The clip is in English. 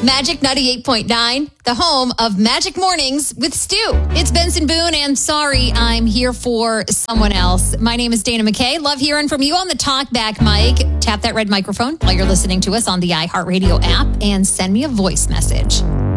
Magic 98.9, the home of Magic Mornings with Stu. It's Benson Boone, and sorry, I'm here for someone else. My name is Dana McKay. Love hearing from you on the talkback mic. Tap that red microphone while you're listening to us on the iHeartRadio app and send me a voice message.